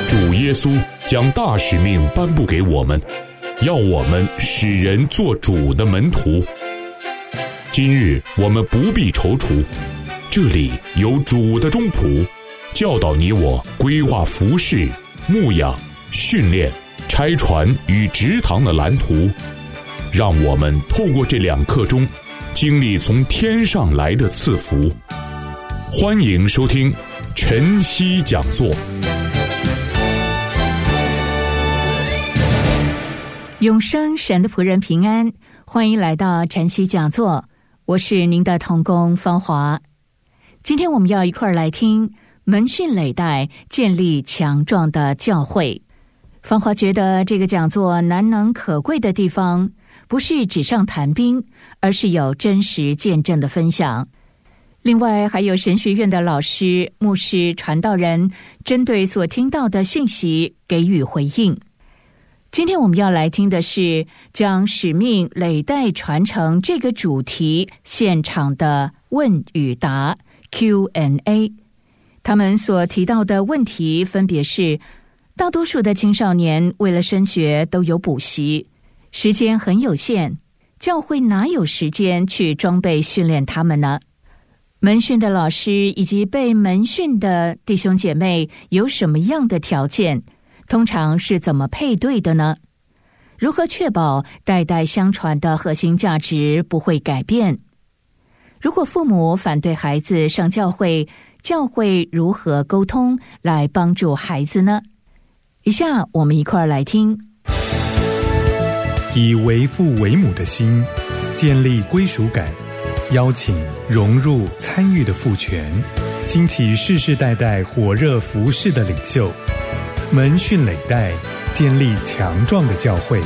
主耶稣将大使命颁布给我们，要我们使人做主的门徒。今日我们不必踌躇，这里有主的中仆，教导你我规划服事、牧养、训练、拆船与植堂的蓝图，让我们透过这2课中经历从天上来的赐福。欢迎收听晨曦讲座。 永生神的仆人平安，欢迎来到晨曦讲座，我是您的同工芳华。今天我们要一块来听门训累代，建立强壮的教会。芳华觉得这个讲座难能可贵的地方，不是纸上谈兵，而是有真实见证的分享。另外还有神学院的老师、牧师、传道人针对所听到的信息给予回应。今天我们要来听的是将使命累代传承这个主题现场的问与答 Q&A。 他们所提到的问题分别是：大多数的青少年为了升学都有补习，时间很有限，教会哪有时间去装备训练他们呢？门训的老师以及被门训的弟兄姐妹有什么样的条件？通常是怎么配对的呢？如何确保代代相传的核心价值不会改变？如果父母反对孩子上教会，教会如何沟通来帮助孩子呢？以下我们一块来听。 以为父为母的心，建立归属感，邀请融入参与的父权，兴起世世代代火热服事的领袖，门训累代，建立强壮的教会。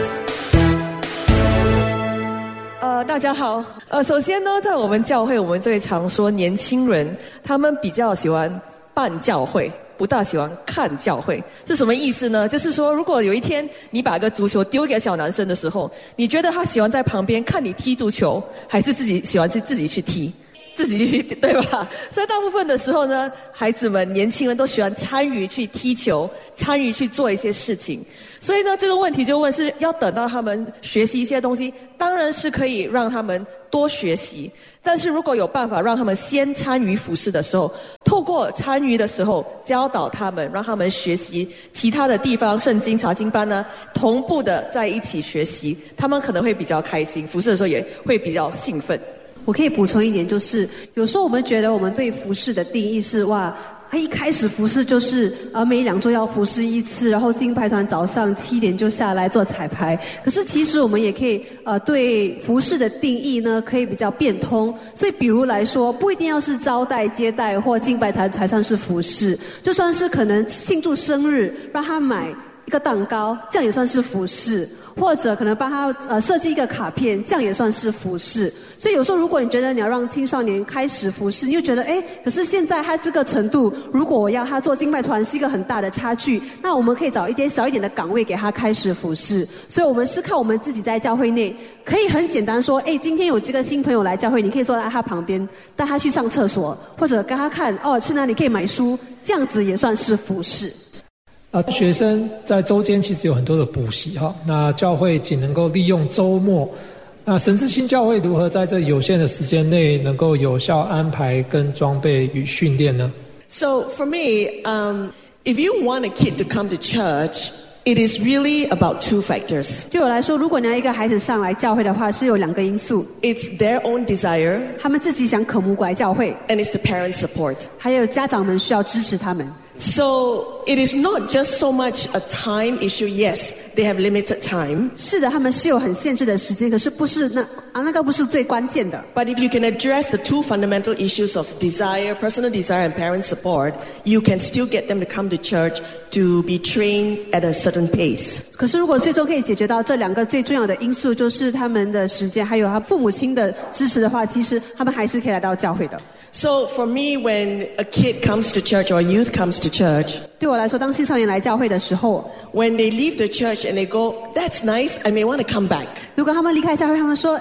大家好。首先呢，在我们教会，我们最常说年轻人他们比较喜欢办教会，不大喜欢看教会。这什么意思呢？就是说，如果有一天你把一个足球丢给小男生的时候，你觉得他喜欢在旁边看你踢足球，还是喜欢自己去踢？自己去，对吧？所以大部分的时候呢，孩子们、年轻人都喜欢参与去踢球，参与去做一些事情。所以呢，这个问题就问是要等到他们学习一些东西，当然是可以让他们多学习。但是如果有办法让他们先参与服事的时候，透过参与的时候教导他们，让他们学习其他的地方，圣经查经班呢，同步的在一起学习，他们可能会比较开心，服事的时候也会比较兴奋。 我可以补充一点，就是有时候我们觉得我们对服事的定义是一开始服事就是每2周要服事1次，然后敬拜团早上7点就下来做彩排。可是其实我们也可以对服事的定义呢可以比较变通。所以比如来说，不一定要是招待接待或敬拜团才算是服事，就算是可能庆祝生日让他买一个蛋糕，这样也算是服事。或者可能帮他设计一个卡片，这样也算是服事。所以有时候如果你觉得你要让青少年开始服事，你就觉得可是现在他这个程度，如果我要他做敬拜团是一个很大的差距，那我们可以找一点小一点的岗位给他开始服事。所以我们是靠我们自己在教会内可以很简单说，今天有这个新朋友来教会，你可以坐在他旁边带他去上厕所，或者跟他看去哪里可以买书，这样子也算是服事。 学生在周间其实有很多的补习那教会仅能够利用周末，那神之心教会如何在这有限的时间内能够有效安排跟装备与训练呢？ So for me, if you want a kid to come to church, it is really about 2 factors. 对我来说，如果你要一个孩子上来教会的话，是有2个因素。 It's their own desire, 他们自己想渴慕过来教会， and it's the parents' support. 还有家长们需要支持他们。 So it is not just so much a time issue. Yes, they have limited time. 是的，他们是有很限制的时间，可是不是那个不是最关键的。 But if you can address the 2 fundamental issues of desire, personal desire, and parent support, you can still get them to come to church to be trained at a certain pace. 可是如果最终可以解决到这2个最重要的因素，就是他们的时间还有他父母亲的支持的话，其实他们还是可以来到教会的。 So for me, when a kid comes to church or a youth comes to church, 对我来说，当青少年来教会的时候， when they leave the church and they go, that's nice, I may want to come back. 如果他们离开教会，他们说，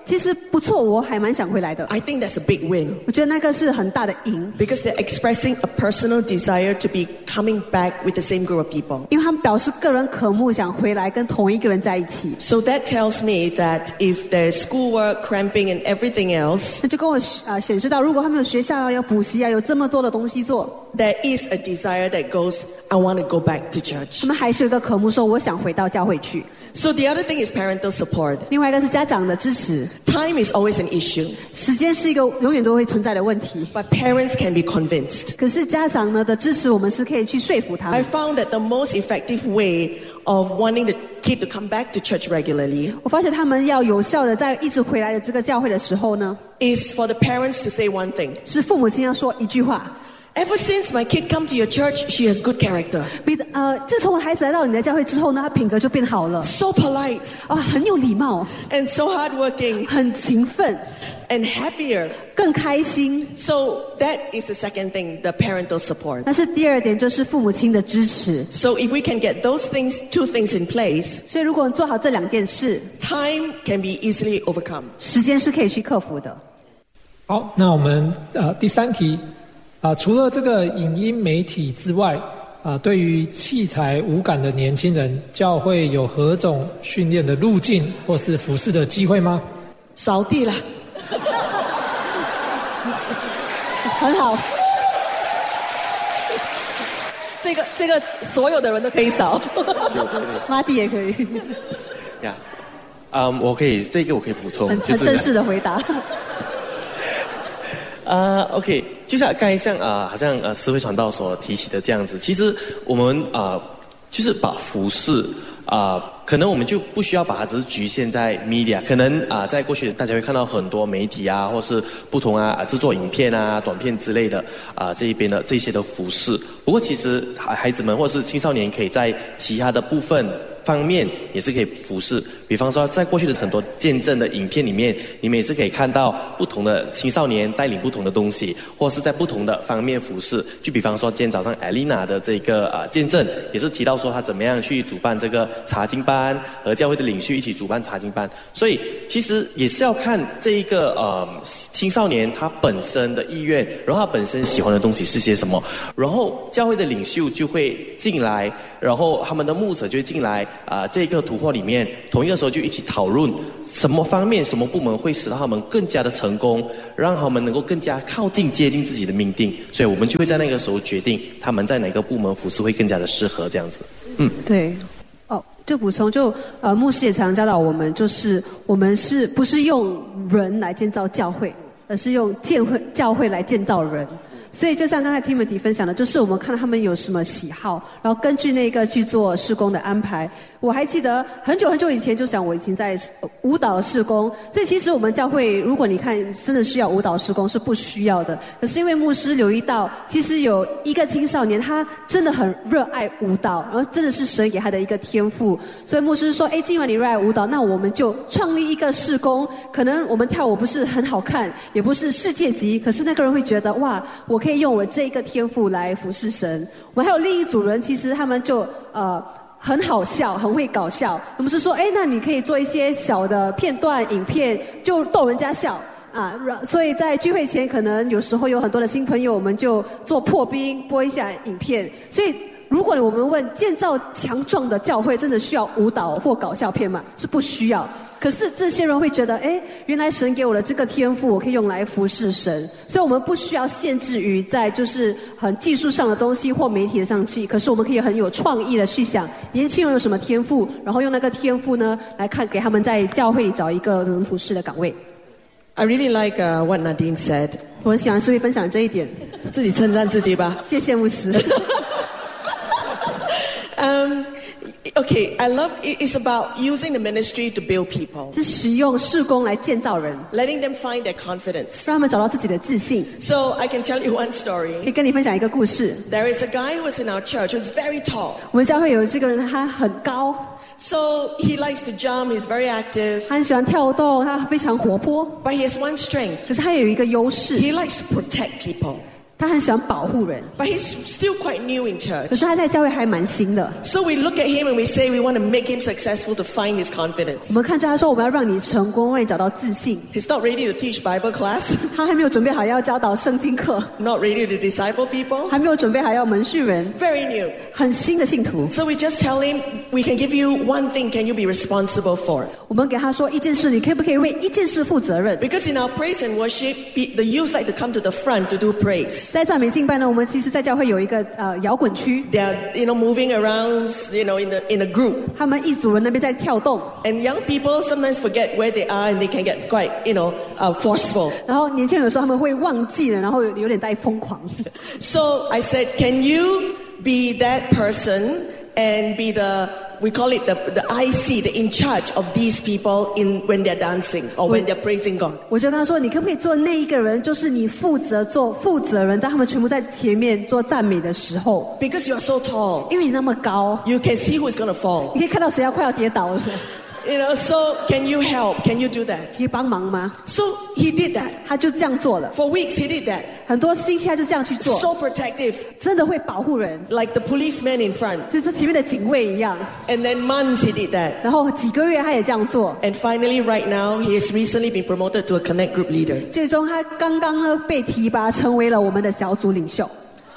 其实不错，我还蛮想回来的。 I think that's a big win. 我觉得那个是很大的赢， Because they're expressing a personal desire to be coming back with the same group of people. 因为他们表示个人渴慕想回来跟同一个人在一起。 So that tells me that if there's schoolwork, cramping, and everything else, 那就跟我显示到，如果他们有学校要补习有这么多的东西做， there is a desire that goes, I want to go back to church. 他们还是有一个渴慕说，我想回到教会去。 So the other thing is parental support. 另外一个是家长的支持， Time is always an issue, 时间是一个永远都会存在的问题。 but parents can be convinced. 可是家长呢的支持，我们是可以去说服他 I 们。 found that the most effective way of wanting the kid to come back to church regularly 我发现他们要有效的在一直回来的这个教会的时候呢， is for the parents to say one thing. 是父母亲要说一句话。 Ever since my kid come to your church, she has good character. 自从我孩子来到你的教会之后呢，他品格就变好了， So polite 很有礼貌， and so hardworking 很勤奋， and happier. 更开心。 So that is the second thing, the parental support. 但是第二点就是父母亲的支持。 So if we can get those things, two things in place, 所以如果你做好这两件事， time can be easily overcome. 时间是可以去克服的。 好，那我们第三题除了这个影音媒体之外对于器材无感的年轻人，教会有何种训练的路径或是服侍的机会吗？ 扫地啦。 很好， 这个所有的人都可以扫， 妈弟也可以， 呀，我可以补充， 很正式的回答。 OK， 就像刚才好像思慧传道所提起的这样子，其实我们就是把服事可能我们就不需要把它只是局限在 media， 可能在过去大家会看到很多媒体或是不同制作影片短片之类的这一边的这些的服事。不过其实孩子们或是青少年可以在其他的部分方面也是可以服事，比方说在过去的很多见证的影片里面，你们也是可以看到不同的青少年带领不同的东西，或是在不同的方面服事。就比方说今天早上 Alina 的这个见证，也是提到说她怎么样去主办这个查经班，和教会的领袖一起主办查经班。所以其实也是要看这一个青少年他本身的意愿，然后他本身喜欢的东西是些什么，然后教会的领袖就会进来，然后他们的牧者就会进来这个图画里面，同一个时候就一起讨论什么方面什么部门会使到他们更加的成功，让他们能够更加靠近接近自己的命定，所以我们就会在那个时候决定他们在哪个部门服侍会更加的适合这样子。 对。就补充，牧师也常常教导我们，就是我们不是用人来建造教会，而是用教会来建造人。所以就像刚才 Timothy 分享的，就是我们看到他们有什么喜好，然后根据那个去做事工的安排。我还记得很久很久以前就想我以前在舞蹈事工，所以其实我们教会如果你看真的需要舞蹈事工是不需要的，可是因为牧师留意到其实有一个青少年他真的很热爱舞蹈，然后真的是神给他的一个天赋，所以牧师说既然你热爱舞蹈，那我们就创立一个事工，可能我们跳舞不是很好看，也不是世界级，可是那个人会觉得哇，我可以用我这个天赋来服侍神。我们还有另一组人，其实他们就很好笑，很会搞笑。我们是说那你可以做一些小的片段影片，就逗人家笑所以在聚会前可能有时候有很多的新朋友，我们就做破冰播一下影片。所以如果我们问建造强壮的教会真的需要舞蹈或搞笑片吗？是不需要。可是这些人会觉得原来神给我的这个天赋我可以用来服侍神，所以我们不需要限制于在就是很技术上的东西或媒体上去，可是我们可以很有创意的去想年轻人有什么天赋，然后用那个天赋呢来看给他们在教会里找一个能服侍的岗位。 I really like what Nadine said. 我很喜欢思慧分享这一点， 自己称赞自己吧。 谢谢牧师。 Okay, I love it's about using the ministry to build people. 是使用事工来建造人， letting them find their confidence. 让他们找到自己的自信。 So I can tell you one story. 可以跟你分享一个故事。 There is a guy who was in our church who's very tall. 我们教会有这个人，他很高。 So he likes to jump. He's very active. 他很喜欢跳动，他非常活泼。 But he has one strength. 可是他有一个优势。 He likes to protect people. 他很喜欢保护人， but he's still quite new in 可 church. 是他在教会还蛮新的。 So we look at him and we say we want to make him successful to find his 我 confidence. 们看着他说，我们要让你成功，让你找到自信。 He's not ready to teach Bible class, 他还没有准备好要教导圣经课， not ready to disciple people. 还没有准备好要门训人， Very new. 很新的信徒。 So we just tell him, we can give you one thing, can you be responsible for? 我们给他说一件事，你可不可以为一件事负责任？ Because in our praise and worship, the youth like to come to the front to do praise. 在赞美敬拜呢，我们其实在教会有一个摇滚区， They are, moving around, in a group. 他们一组人那边在跳动， And young people sometimes forget where they are and they can get quite, forceful. 然后年轻人有时候他们会忘记了，然后有点带疯狂。 So I said, can you be that person and be we call it the IC, the in charge of these people when they're dancing or when they're praising God? 我就跟他说，你可不可以做那一个人，就是你负责做负责人，当他们全部在前面做赞美的时候， Because you are so tall, 因为你那么高， you can see who's going to fall. 你可以看到谁快要跌倒了， So can you help? Can you do that? 可以帮忙吗？ So he did that. 他就这样做了， For weeks he did that. 很多星期他就这样去做， So protective, 真的会保护人， like the policeman in front. 就是前面的警卫一样。 And then months he did that. 然后几个月他也这样做， And finally right now he has recently been promoted to a Connect Group leader. 最终他刚刚呢被提拔成为了我们的小组领袖。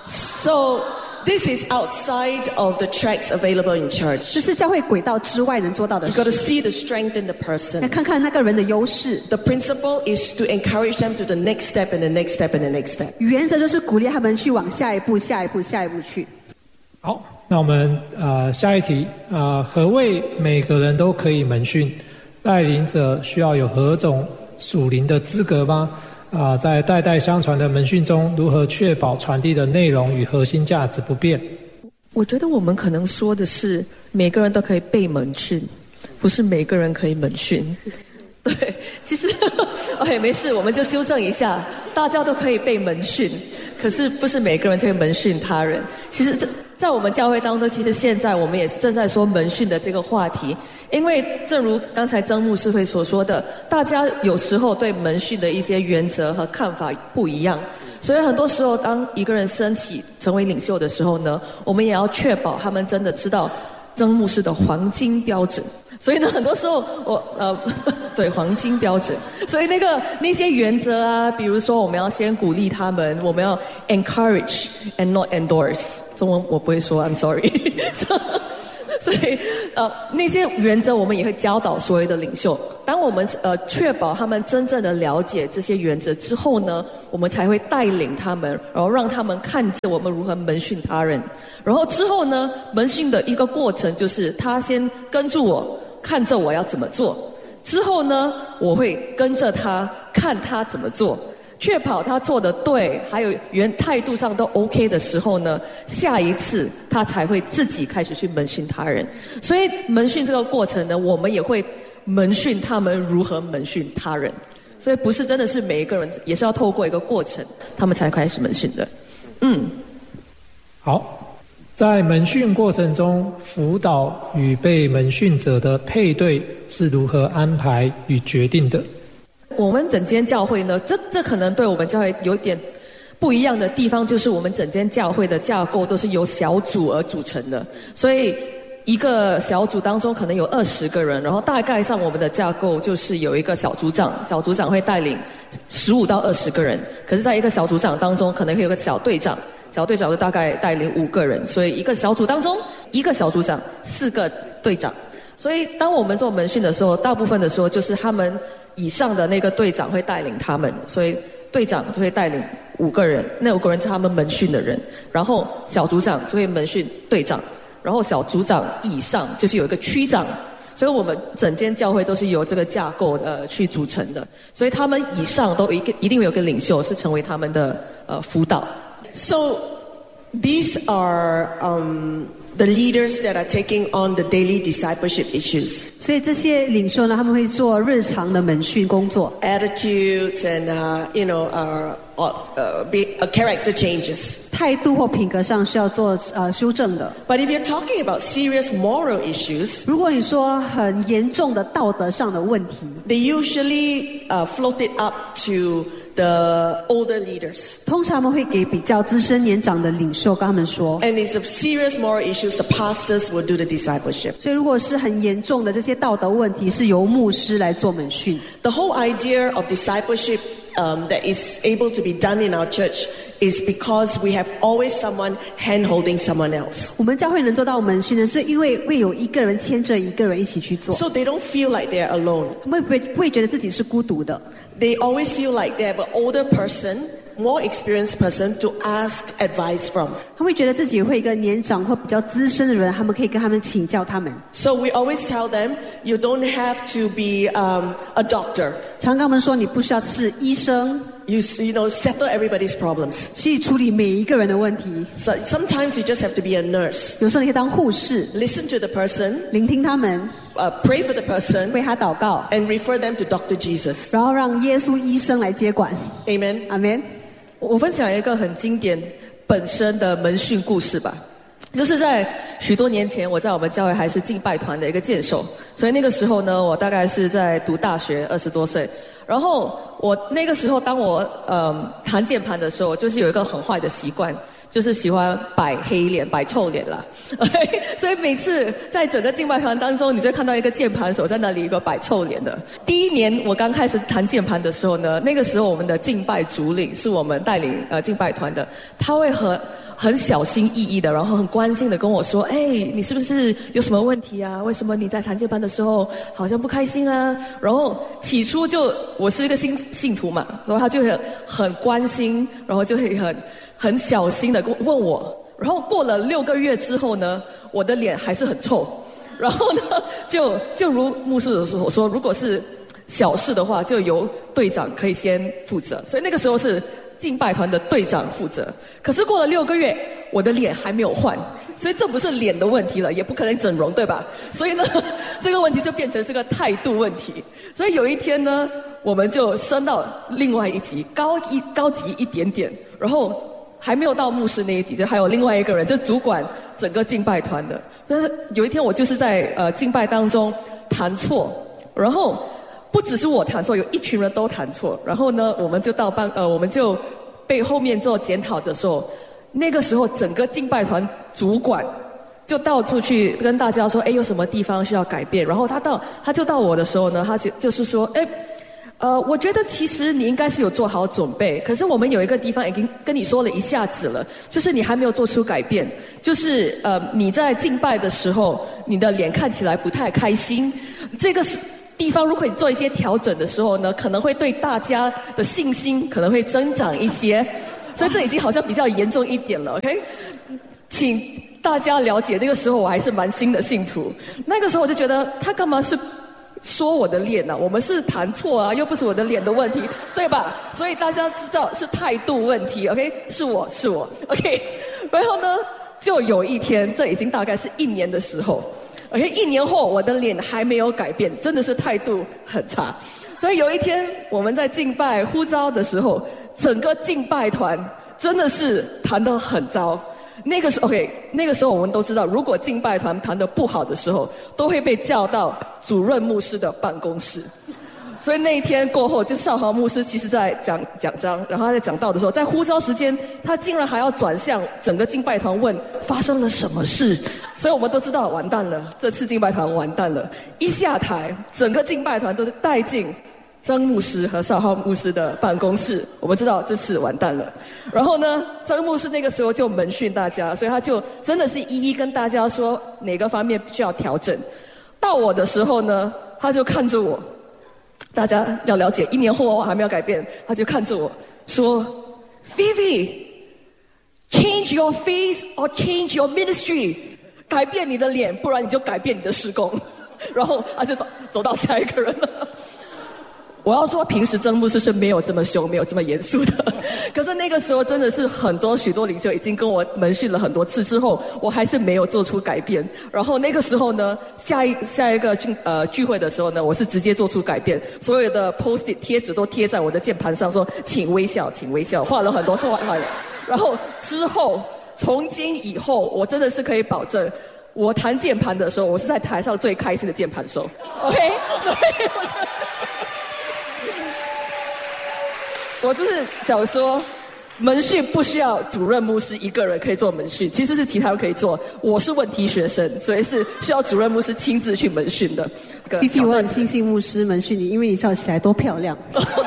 So this is outside of the tracks available in church. 这是教会轨道之外能做到的 You've got to 事。 see the strength in the 来 person. 看看那个人的优势， The principle is to encourage them to the next step and the next step and the next step. 原则就是鼓励他们去往下一步、下一步、下一步去。 好，那我们下一题何谓每个人都可以门训？带领者需要有何种属灵的资格吗？在代代相传的门训中，如何确保传递的内容与核心价值不变？ 我觉得我们可能说的是每个人都可以被门训，不是每个人可以门训。对，其实OK 没事，我们就纠正一下，大家都可以被门训，可是不是每个人可以门训他人。其实在我们教会当中，其实现在我们也是正在说门训的这个话题，因为正如刚才曾牧师会所说的，大家有时候对门训的一些原则和看法不一样，所以很多时候当一个人升起成为领袖的时候呢，我们也要确保他们真的知道曾牧师的黄金标准。所以呢，很多时候对黄金标准，所以那些原则啊，比如说我们要先鼓励他们，我们要 encourage and not endorse。中文我不会说 ，I'm sorry 。所以那些原则我们也会教导所有的领袖。当我们确保他们真正的了解这些原则之后呢，我们才会带领他们，然后让他们看见我们如何门训他人。然后之后呢，门训的一个过程就是他先跟住我，看着我要怎么做。之后呢，我会跟着他看他怎么做。确保他做得对，还有态度上都 OK 的时候呢，下一次他才会自己开始去门训他人。所以门训这个过程呢，我们也会门训他们如何门训他人。所以不是真的是每一个人，也是要透过一个过程，他们才开始门训的。 好，在门训过程中，辅导与被门训者的配对是如何安排与决定的？ 我们整间教会呢，这可能对我们教会有点不一样的地方，就是我们整间教会的架构都是由小组而组成的，所以一个小组当中可能有20个人，然后大概上我们的架构就是有一个小组长，小组长会带领15到20个人，可是在一个小组长当中可能会有个小队长，小队长就大概带领5个人，所以一个小组当中一个小组长4个队长。所以当我们做门训的时候，大部分的时候就是他们以上的那个队长会带领他们，所以队长就会带领5个人，那5个人是他们门训的人，然后小组长就会门训队长，然后小组长以上就是有一个区长，所以我们整间教会都是由这个架构去组成的，所以他们以上都一定会有个领袖是成为他们的辅导。 So these are the leaders that are taking on the daily discipleship issues. 所以这些领袖呢，他们会做日常的门训工作， Attitudes and character changes. 态度或品格上需要做修正的。 But if you're talking about serious moral issues, 如果你说很严重的道德上的问题， they usually float it up to the older leaders. 通常他们会给比较资深年长的领袖跟他们说。 And it's of serious moral issues, the pastors will do the discipleship. 所以如果是很严重的这些道德问题，是由牧师来做门训。 The whole idea of discipleship that is able to be done in our church is because we have always someone hand-holding someone else. 我们教会能做到门训呢，是因为会有一个人牵着一个人一起去做。 So they don't feel like they're alone. 他们不会觉得自己是孤独的。 They always feel like they have an older person, more experienced person to ask advice from. 他会觉得自己会一个年长或比较资深的人，他们可以跟他们请教他们。 So we always tell them, you don't have to be a doctor. 常跟他们说，你不需要是医生。 You know, settle everybody's problems. 去处理每一个人的问题。 So sometimes you just have to be a nurse. 有时候你可以当护士。 Listen to the person. 聆听他们。 Pray for the person. 为他祷告。 And refer them to Dr. Jesus. 然后让耶稣医生来接管。 Amen. Amen. 我分享一个很经典本身的门训故事吧。就是在许多年前，我在我们教会还是敬拜团的一个剑手，所以那个时候呢，我大概是在读大学，20多岁。然后我那个时候，当我弹键盘的时候，就是有一个很坏的习惯，就是喜欢摆黑脸、摆臭脸啦。所以每次在整个敬拜团当中，你就会看到一个键盘手在那里一个摆臭脸的。第一年我刚开始弹键盘的时候呢，那个时候我们的敬拜主领是我们带领敬拜团的，他会很小心翼翼的，然后很关心的跟我说：“哎，你是不是有什么问题啊？为什么你在弹键盘的时候好像不开心啊？”然后起初就我是一个新信徒嘛，然后他就很关心，然后就会很小心的问我。然后过了6个月之后呢，我的脸还是很臭。然后呢，就如牧师所说，如果是小事的话，就由队长可以先负责。所以那个时候是敬拜团的队长负责。可是过了6个月，我的脸还没有换，所以这不是脸的问题了，也不可能整容，对吧？所以呢，这个问题就变成是个态度问题。所以有一天呢，我们就升到另外一级，高级一点点，然后还没有到牧师那一级，就还有另外一个人，就主管整个敬拜团的。但是有一天我就是在敬拜当中弹错，然后不只是我弹错，有一群人都弹错。然后呢，我们就我们就被后面做检讨的时候，那个时候整个敬拜团主管就到处去跟大家说，哎，有什么地方需要改变。然后他就到我的时候呢，他就是说，哎，我觉得其实你应该是有做好准备，可是我们有一个地方已经跟你说了一下子了，就是你还没有做出改变，就是你在敬拜的时候，你的脸看起来不太开心，这个是地方如果你做一些调整的时候呢，可能会对大家的信心可能会增长一些，所以这已经好像比较严重一点了 ，OK？ 请大家了解，那个时候我还是蛮新的信徒，那个时候我就觉得他干嘛是说我的脸啊？我们是弹错啊，又不是我的脸的问题，对吧？所以大家知道是态度问题 ，OK？ 是我 ，OK？ 然后呢，就有一天，这已经大概是1年的时候。OK， 1年后我的脸还没有改变，真的是态度很差。所以有一天我们在敬拜呼召的时候，整个敬拜团真的是弹得很糟。那个时候我们都知道，如果敬拜团弹得不好的时候，都会被叫到主任牧师的办公室。所以那一天过后，就少豪牧师其实在讲章，然后他在讲道的时候，在呼召时间，他竟然还要转向整个敬拜团问发生了什么事。所以我们都知道完蛋了，这次敬拜团完蛋了。一下台，整个敬拜团都是带进张牧师和少豪牧师的办公室，我们知道这次完蛋了。然后呢，张牧师那个时候就门训大家，所以他就真的是一一跟大家说哪个方面需要调整。到我的时候呢，他就看着我。大家要了解，1年后我还没有改变，他就看着我说 ：“Vivi, change your face or change your ministry， 改变你的脸，不然你就改变你的事工。”然后他就走到下一个人了。我要说，平时曾牧师是没有这么凶，没有这么严肃的。可是那个时候真的是许多领袖已经跟我门训了很多次之后，我还是没有做出改变。然后那个时候呢，下一个聚会的时候呢，我是直接做出改变，所有的 post-it 贴纸都贴在我的键盘上，说请微笑，请微笑，画了很多次画了。然后之后从今以后，我真的是可以保证，我弹键盘的时候，我是在台上最开心的键盘手。OK， 所以我就是想说，门训不需要主任牧师一个人可以做门训，其实是其他人可以做。我是问题学生，所以是需要主任牧师亲自去门训的。 弟弟，我很庆幸牧师门训你，因为你笑起来多漂亮。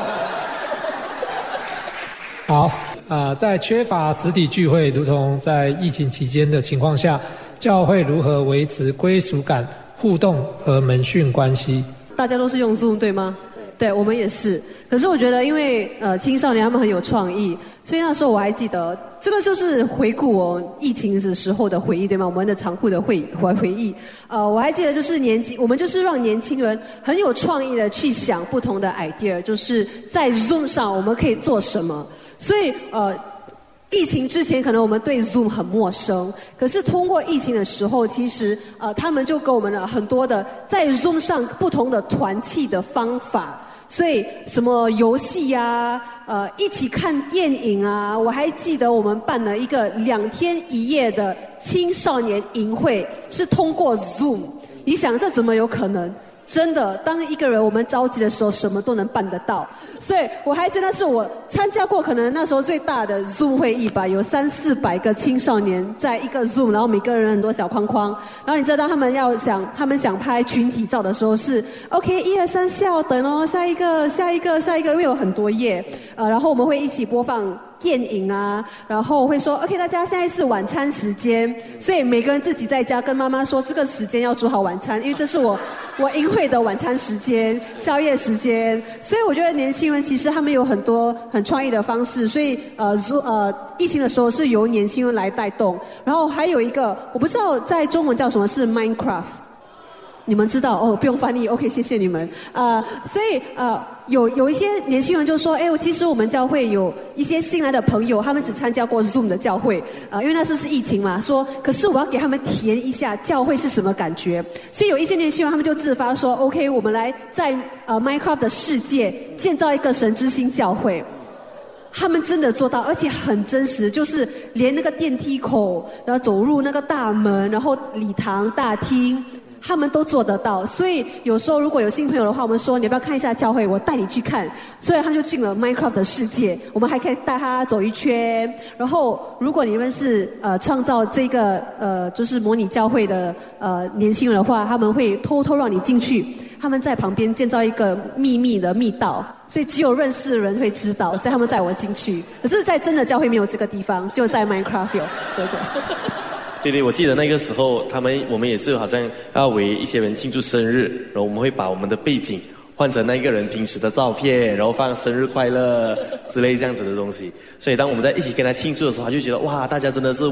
好，在缺乏实体聚会，如同在疫情期间的情况下，教会如何维持归属感、互动和门训关系？ 大家都是用 Zoom 对吗？对，我们也是。可是我觉得，因为青少年他们很有创意，所以那时候我还记得，这个就是回顾我疫情的时候的回忆，对吗？我们的仓库的回忆。我还记得，就是我们就是让年轻人很有创意的去想不同的 idea， 就是在 Zoom 上我们可以做什么。所以疫情之前可能我们对 Zoom 很陌生，可是通过疫情的时候，其实他们就给我们了很多的在 Zoom 上不同的团契的方法。所以什么游戏啊，一起看电影啊，我还记得我们办了一个2天1夜的青少年营会，是通过 Zoom。你想这怎么有可能？真的，当一个人我们着急的时候，什么都能办得到。所以我还真的是我参加过可能那时候最大的 Zoom 会议吧，有300-400个青少年在一个 Zoom， 然后每个人很多小框框，然后你知道他们想拍群体照的时候是 OK 1、2、3下等哦，下一个，因为有很多页，然后我们会一起播放电影啊，然后会说 OK 大家现在是晚餐时间，所以每个人自己在家跟妈妈说这个时间要煮好晚餐，因为这是我营会的晚餐时间、宵夜时间。所以我觉得年轻人其实他们有很多很创意的方式，所以疫情的时候是由年轻人来带动。然后还有一个我不知道在中文叫什么，是 Minecraft。你们知道哦，不用翻译 ，OK， 谢谢你们。所以有一些年轻人就说，其实我们教会有一些新来的朋友，他们只参加过 Zoom 的教会，因为那时是疫情嘛，说可是我要给他们体验一下教会是什么感觉。所以有一些年轻人他们就自发说 ，OK， 我们来在Minecraft 的世界建造一个神之星教会。他们真的做到，而且很真实，就是连那个电梯口，然后走入那个大门，然后礼堂大厅。他们都做得到，所以有时候如果有新朋友的话，我们说你要不要看一下教会，我带你去看。所以他们就进了 Minecraft 的世界，我们还可以带他走一圈。然后如果你们是创造这个就是模拟教会的年轻人的话，他们会偷偷让你进去，他们在旁边建造一个秘密的密道，所以只有认识的人会知道，所以他们带我进去。可是在真的教会没有这个地方，就在 Minecraft 有，对。 对，我记得那个时候我们也是好像要为一些人庆祝生日，然后我们会把我们的背景换成那个人平时的照片，然后放生日快乐之类这样子的东西。所以当我们在一起跟他庆祝的时候，他就觉得哇，大家真的是